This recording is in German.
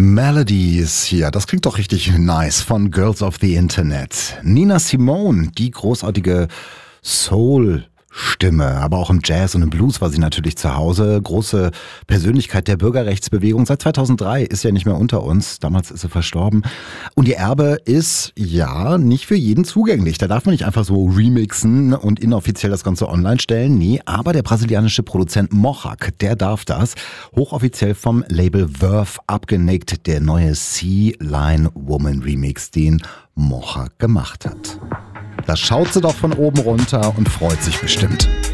Melodies hier, das klingt doch richtig nice von Girls of the Internet. Nina Simone, die großartige Soul-Stimme, aber auch im Jazz und im Blues war sie natürlich zu Hause. Große Persönlichkeit der Bürgerrechtsbewegung. Seit 2003 ist ja nicht mehr unter uns. Damals ist sie verstorben. Und ihr Erbe ist, ja, nicht für jeden zugänglich. Da darf man nicht einfach so remixen und inoffiziell das Ganze online stellen. Nee, aber der brasilianische Produzent Mohawk, der darf das. Hochoffiziell vom Label Verve abgenickt. Der neue Sea Lion Woman Remix, den Mohawk gemacht hat. Da schaut sie doch von oben runter und freut sich bestimmt.